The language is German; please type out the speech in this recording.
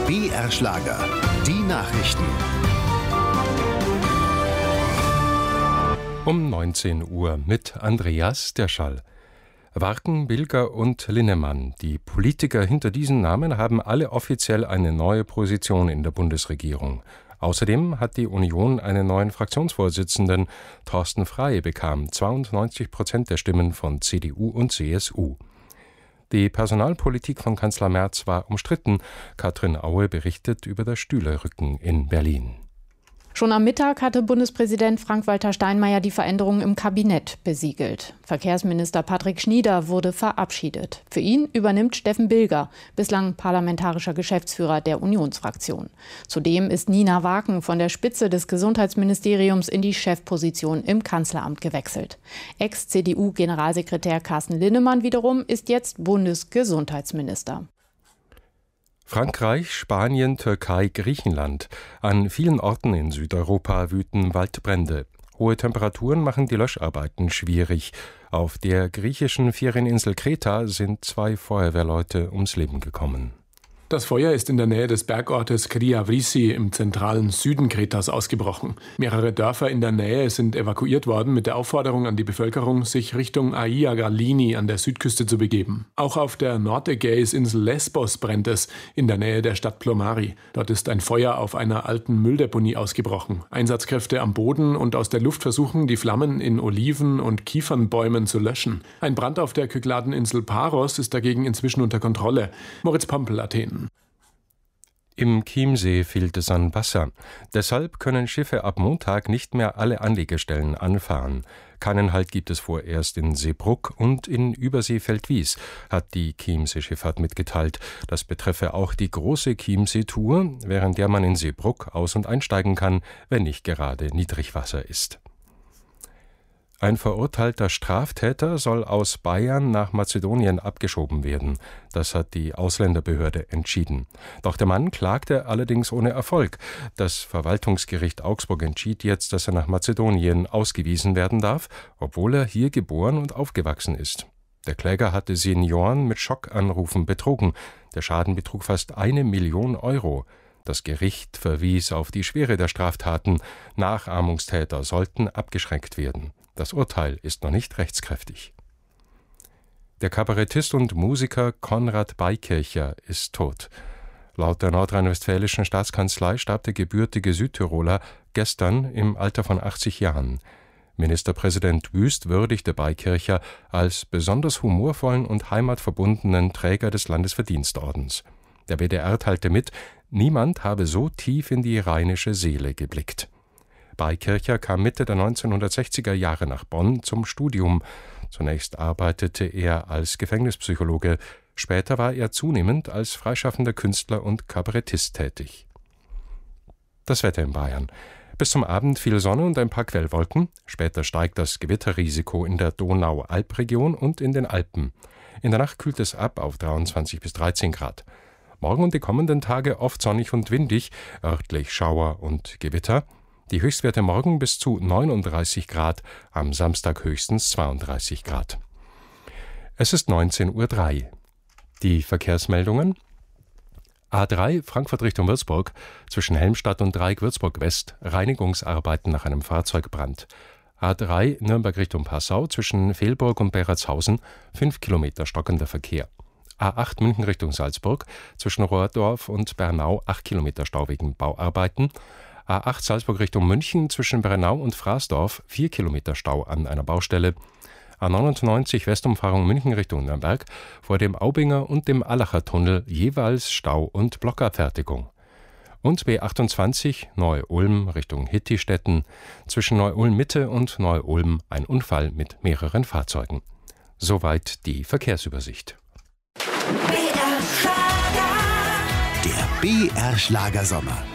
BR Schlager, die Nachrichten. Um 19 Uhr mit Andreas Derschall. Warken, Bilger und Linnemann, die Politiker hinter diesen Namen, haben alle offiziell eine neue Position in der Bundesregierung. Außerdem hat die Union einen neuen Fraktionsvorsitzenden. Thorsten Frey bekam 92% der Stimmen von CDU und CSU. Die Personalpolitik von Kanzler Merz war umstritten. Katrin Aue berichtet über das Stühlerücken in Berlin. Schon am Mittag hatte Bundespräsident Frank-Walter Steinmeier die Veränderungen im Kabinett besiegelt. Verkehrsminister Patrick Schnieder wurde verabschiedet. Für ihn übernimmt Steffen Bilger, bislang parlamentarischer Geschäftsführer der Unionsfraktion. Zudem ist Nina Warken von der Spitze des Gesundheitsministeriums in die Chefposition im Kanzleramt gewechselt. Ex-CDU-Generalsekretär Carsten Linnemann wiederum ist jetzt Bundesgesundheitsminister. Frankreich, Spanien, Türkei, Griechenland. An vielen Orten in Südeuropa wüten Waldbrände. Hohe Temperaturen machen die Löscharbeiten schwierig. Auf der griechischen Ferieninsel Kreta sind 2 Feuerwehrleute ums Leben gekommen. Das Feuer ist in der Nähe des Bergortes Kriavrisi im zentralen Süden Kretas ausgebrochen. Mehrere Dörfer in der Nähe sind evakuiert worden mit der Aufforderung an die Bevölkerung, sich Richtung Aia Galini an der Südküste zu begeben. Auch auf der Nordägäisinsel Lesbos brennt es, in der Nähe der Stadt Plomari. Dort ist ein Feuer auf einer alten Mülldeponie ausgebrochen. Einsatzkräfte am Boden und aus der Luft versuchen, die Flammen in Oliven- und Kiefernbäumen zu löschen. Ein Brand auf der Kykladeninsel Paros ist dagegen inzwischen unter Kontrolle. Moritz Pompel, Athen. Im Chiemsee fehlt es an Wasser. Deshalb können Schiffe ab Montag nicht mehr alle Anlegestellen anfahren. Keinen Halt gibt es vorerst in Seebrugg und in Überseefeldwies, hat die Chiemsee-Schifffahrt mitgeteilt. Das betreffe auch die große Chiemsee-Tour, während der man in Seebrugg aus- und einsteigen kann, wenn nicht gerade Niedrigwasser ist. Ein verurteilter Straftäter soll aus Bayern nach Mazedonien abgeschoben werden. Das hat die Ausländerbehörde entschieden. Doch der Mann klagte allerdings ohne Erfolg. Das Verwaltungsgericht Augsburg entschied jetzt, dass er nach Mazedonien ausgewiesen werden darf, obwohl er hier geboren und aufgewachsen ist. Der Kläger hatte Senioren mit Schockanrufen betrogen. Der Schaden betrug fast 1 Million Euro. Das Gericht verwies auf die Schwere der Straftaten. Nachahmungstäter sollten abgeschreckt werden. Das Urteil ist noch nicht rechtskräftig. Der Kabarettist und Musiker Konrad Beikircher ist tot. Laut der nordrhein-westfälischen Staatskanzlei starb der gebürtige Südtiroler gestern im Alter von 80 Jahren. Ministerpräsident Wüst würdigte Beikircher als besonders humorvollen und heimatverbundenen Träger des Landesverdienstordens. Der WDR teilte mit, niemand habe so tief in die rheinische Seele geblickt. Beikircher kam Mitte der 1960er Jahre nach Bonn zum Studium. Zunächst arbeitete er als Gefängnispsychologe. Später war er zunehmend als freischaffender Künstler und Kabarettist tätig. Das Wetter in Bayern. Bis zum Abend viel Sonne und ein paar Quellwolken. Später steigt das Gewitterrisiko in der Donau-Alp-Region und in den Alpen. In der Nacht kühlt es ab auf 23 bis 13 Grad. Morgen und die kommenden Tage oft sonnig und windig, örtlich Schauer und Gewitter. Die Höchstwerte morgen bis zu 39 Grad, am Samstag höchstens 32 Grad. Es ist 19:03 Uhr. Die Verkehrsmeldungen: A3 Frankfurt Richtung Würzburg, zwischen Helmstadt und Dreieck Würzburg West, Reinigungsarbeiten nach einem Fahrzeugbrand. A3 Nürnberg Richtung Passau, zwischen Velburg und Beratshausen, 5 Kilometer stockender Verkehr. A8 München Richtung Salzburg, zwischen Rohrdorf und Bernau, 8 Kilometer Stau wegen Bauarbeiten. A8 Salzburg Richtung München, zwischen Bernau und Fraßdorf, 4 Kilometer Stau an einer Baustelle. A99 Westumfahrung München Richtung Nürnberg, vor dem Aubinger und dem Allacher Tunnel jeweils Stau und Blockabfertigung. Und B28 Neu-Ulm Richtung Hittistetten, zwischen Neu-Ulm Mitte und Neu-Ulm ein Unfall mit mehreren Fahrzeugen. Soweit die Verkehrsübersicht. Der BR Schlagersommer.